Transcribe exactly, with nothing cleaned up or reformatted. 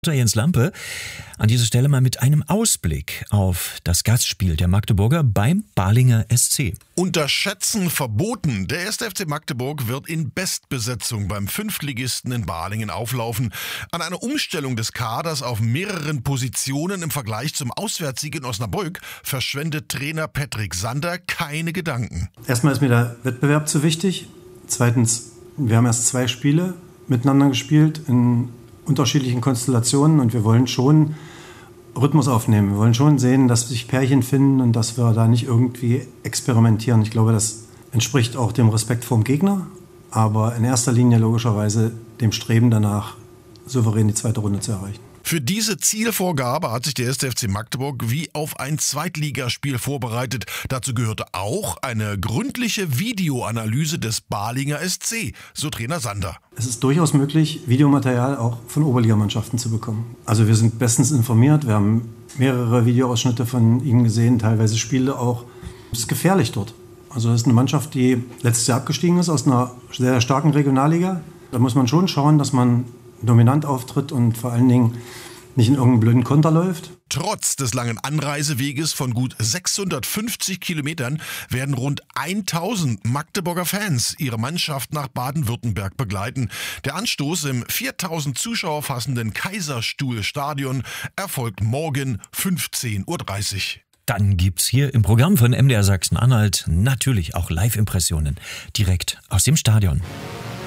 Jens Lampe an dieser Stelle mal mit einem Ausblick auf das Gastspiel der Magdeburger beim Balinger S C. Unterschätzen verboten. Der erste F C Magdeburg wird in Bestbesetzung beim Fünftligisten in Balingen auflaufen. An einer Umstellung des Kaders auf mehreren Positionen im Vergleich zum Auswärtssieg in Osnabrück verschwendet Trainer Patrick Sander keine Gedanken. Erstmal ist mir der Wettbewerb zu wichtig. Zweitens, wir haben erst zwei Spiele miteinander gespielt in unterschiedlichen Konstellationen und wir wollen schon Rhythmus aufnehmen. Wir wollen schon sehen, dass sich Pärchen finden und dass wir da nicht irgendwie experimentieren. Ich glaube, das entspricht auch dem Respekt vor dem Gegner, aber in erster Linie logischerweise dem Streben danach, souverän die zweite Runde zu erreichen. Für diese Zielvorgabe hat sich der erste F C Magdeburg wie auf ein Zweitligaspiel vorbereitet. Dazu gehörte auch eine gründliche Videoanalyse des Balinger S C, so Trainer Sander. Es ist durchaus möglich, Videomaterial auch von Oberligamannschaften zu bekommen. Also wir sind bestens informiert, wir haben mehrere Videoausschnitte von ihnen gesehen, teilweise Spiele auch. Es ist gefährlich dort. Also es ist eine Mannschaft, die letztes Jahr abgestiegen ist aus einer sehr starken Regionalliga. Da muss man schon schauen, dass man dominant auftritt und vor allen Dingen nicht in irgendeinen blöden Konter läuft. Trotz des langen Anreiseweges von gut sechshundertfünfzig Kilometern werden rund tausend Magdeburger Fans ihre Mannschaft nach Baden-Württemberg begleiten. Der Anstoß im viertausend Zuschauer fassenden Kaiserstuhlstadion erfolgt morgen fünfzehn Uhr dreißig. Dann gibt's hier im Programm von M D R Sachsen-Anhalt natürlich auch Live-Impressionen direkt aus dem Stadion.